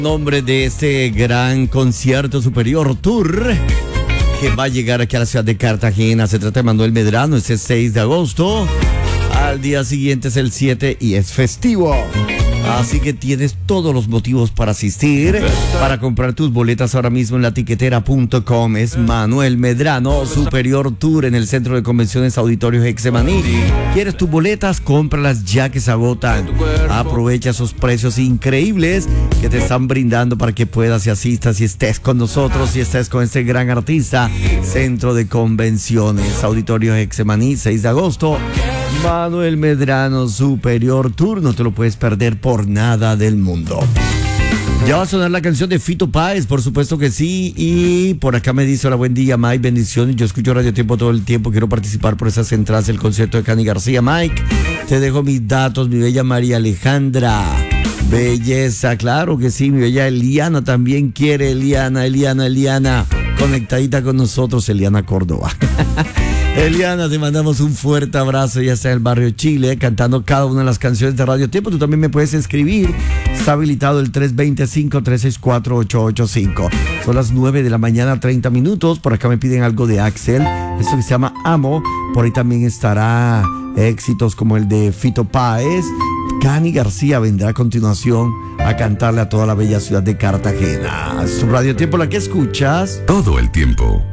Nombre de este gran concierto Superior Tour que va a llegar aquí a la ciudad de Cartagena. Se trata de Manuel Medrano, este 6 de agosto. Al día siguiente es el 7 y es festivo. Así que tienes todos los motivos para asistir, para comprar tus boletas ahora mismo en latiquetera.com. Es Manuel Medrano, Superior Tour en el Centro de Convenciones Auditorio Hexemaní. ¿Quieres tus boletas? Cómpralas ya que se agotan. Aprovecha esos precios increíbles que te están brindando para que puedas y asistas y estés con nosotros y estés con este gran artista. Centro de Convenciones Auditorio Hexemaní, 6 de agosto. Manuel Medrano, Superior Tour, no te lo puedes perder por nada del mundo. Ya va a sonar la canción de Fito Páez, por supuesto que sí. Y por acá me dice: hola, buen día, Mike, bendiciones. Yo escucho Radio Tiempo todo el tiempo, quiero participar por esas entradas del concierto de Cani García. Mike, te dejo mis datos, mi bella María Alejandra. Belleza, claro que sí, mi bella Eliana también quiere. Eliana, conectadita con nosotros, Eliana Córdoba. Eliana, te mandamos un fuerte abrazo. Ya está en el barrio Chile, cantando cada una de las canciones de Radio Tiempo. Tú también me puedes escribir. Está habilitado el 325-364-885. Son las 9 de la mañana, 30 minutos. Por acá me piden algo de Axel, esto que se llama Amo. Por ahí también estará éxitos como el de Fito Páez. Cani García vendrá a continuación a cantarle a toda la bella ciudad de Cartagena. Es tu Radio Tiempo, la que escuchas todo el tiempo.